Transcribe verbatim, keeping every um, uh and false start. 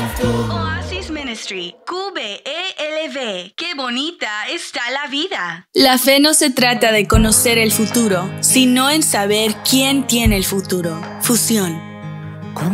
Oasis Ministry, Q B E L V. ¡Qué bonita está la vida! La fe no se trata de conocer el futuro, sino en saber quién tiene el futuro. Fusión.